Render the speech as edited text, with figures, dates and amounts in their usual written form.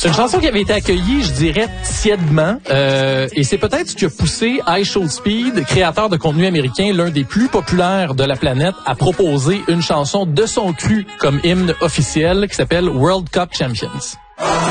C'est une chanson qui avait été accueillie, je dirais, tièdement. Et c'est peut-être ce qui a poussé iShowSpeed, créateur de contenu américain, l'un des plus populaires de la planète, à proposer une chanson de son cru comme hymne officiel qui s'appelle World Cup Champions.